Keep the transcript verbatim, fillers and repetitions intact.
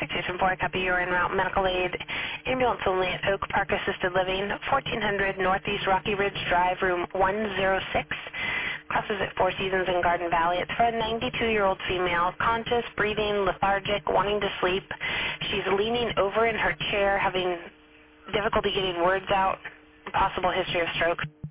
Citation four, copy, you're en route. Medical aid, ambulance only at Oak Park Assisted Living, fourteen hundred Northeast Rocky Ridge Drive, room one oh six. Crosses at Four Seasons in Garden Valley. It's for a ninety-two-year-old female, conscious, breathing, lethargic, wanting to sleep. She's leaning over in her chair, having difficulty getting words out, possible history of stroke.